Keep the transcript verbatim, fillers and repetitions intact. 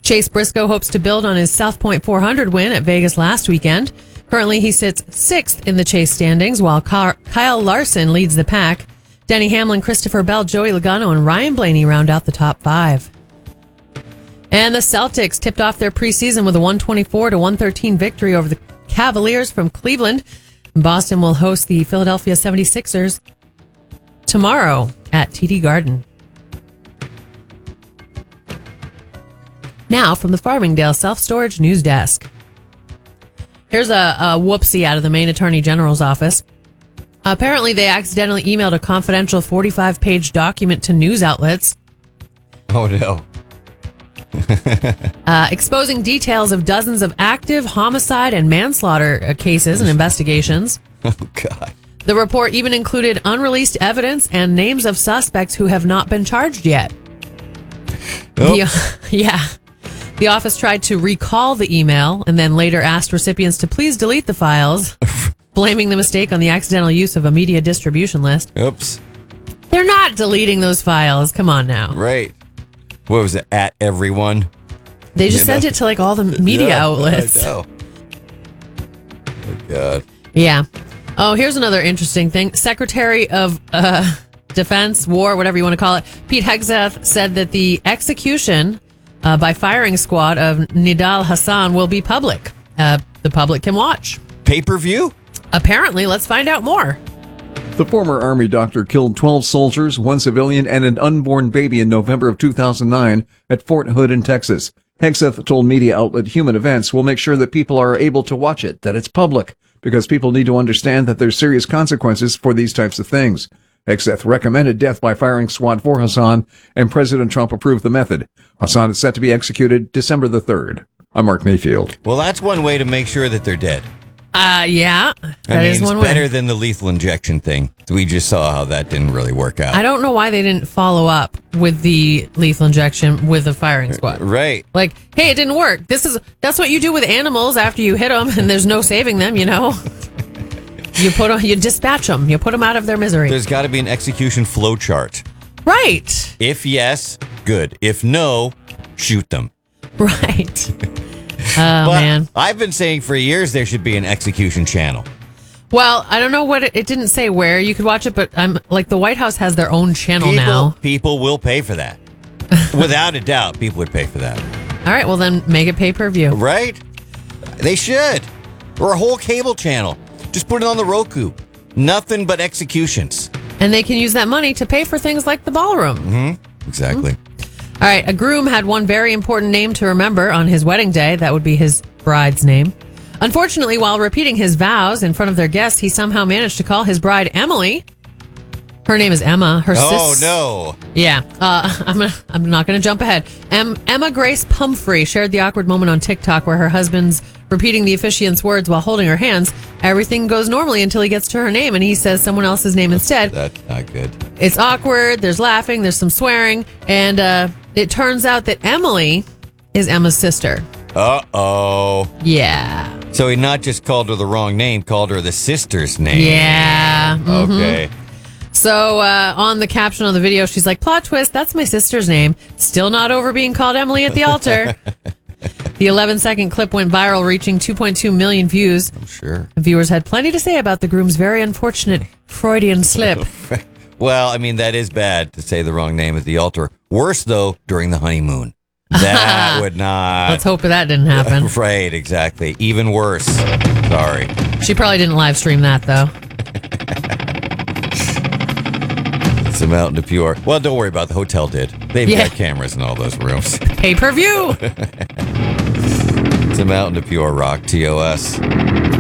Chase Briscoe hopes to build on his South Point four hundred win at Vegas last weekend. Currently, he sits sixth in the Chase standings, while Kyle Larson leads the pack. Denny Hamlin, Christopher Bell, Joey Logano, and Ryan Blaney round out the top five. And the Celtics tipped off their preseason with a one twenty-four to one thirteen victory over the Cavaliers from Cleveland. Boston will host the Philadelphia seventy-sixers tomorrow at T D Garden. Now, from the Farmingdale Self-Storage News Desk. Here's a, a whoopsie out of the Maine Attorney General's office. Apparently, they accidentally emailed a confidential forty-five page document to news outlets. Oh, no. uh, exposing details of dozens of active homicide and manslaughter cases and investigations. Oh, God. The report even included unreleased evidence and names of suspects who have not been charged yet. The, yeah. The office tried to recall the email and then later asked recipients to please delete the files, blaming the mistake on the accidental use of a media distribution list. Oops. They're not deleting those files. Come on now. Right. What was it? At everyone? They just you sent know? it to like all the media yeah, outlets. I know. Oh, God. Yeah. Oh, here's another interesting thing. Secretary of uh, Defense, War, whatever you want to call it, Pete Hegseth said that the execution uh, by firing squad of Nidal Hassan will be public. Uh, the public can watch. Pay-per-view? Apparently. Let's find out more. The former Army doctor killed twelve soldiers, one civilian, and an unborn baby in November of two thousand nine at Fort Hood in Texas. Hegseth told media outlet Human Events will make sure that people are able to watch it, that it's public, because people need to understand that there's serious consequences for these types of things. Hegseth recommended death by firing squad for Hassan, and President Trump approved the method. Hassan is set to be executed December the third. I'm Mark Mayfield. Well, that's one way to make sure that they're dead. Uh, yeah. That I mean, is one it's better way. than the lethal injection thing. We just saw how that didn't really work out. I don't know why they didn't follow up with the lethal injection with the firing squad. Right. Like, hey, it didn't work. This is that's what you do with animals after you hit them and there's no saving them, you know. You put them, you dispatch them. You put them out of their misery. There's got to be an execution flow chart. Right. If yes, good. If no, shoot them. Right. Oh, but man. I've been saying for years there should be an execution channel. Well, I don't know what it, it didn't say where you could watch it, but I'm like the White House has their own channel People, now. people will pay for that. Without a doubt, people would pay for that. All right, well then make it pay per view. Right? They should. Or a whole cable channel. Just put it on the Roku. Nothing but executions. And they can use that money to pay for things like the ballroom. Mm-hmm. Exactly. Mm-hmm. All right, a groom had one very important name to remember on his wedding day. That would be his bride's name. Unfortunately, while repeating his vows in front of their guests, he somehow managed to call his bride Emily. Her name is Emma. Her Oh, sis- no. Yeah, uh, I'm gonna, I'm not going to jump ahead. Em- Emma Grace Pumphrey shared the awkward moment on TikTok where her husband's repeating the officiant's words while holding her hands. Everything goes normally until he gets to her name and he says someone else's name instead. That's not good. It's awkward. There's laughing. There's some swearing. And uh, it turns out that Emily is Emma's sister. Uh-oh. Yeah. So he not just called her the wrong name, called her the sister's name. Yeah. Mhm. Okay. So uh, on the caption of the video, she's like, plot twist, that's my sister's name. Still not over being called Emily at the altar. The eleven second clip went viral, reaching two point two million views. I'm sure. Viewers had plenty to say about the groom's very unfortunate Freudian slip. Well, I mean, that is bad to say the wrong name at the altar. Worse, though, during the honeymoon. That would not. Let's hope that didn't happen. Right, exactly. Even worse. Sorry. She probably didn't live stream that, though. Some out into Pure. Well, don't worry about it. The hotel did. They've Yeah. got cameras in all those rooms. Pay per view. Some out into Pure Rock, T O S.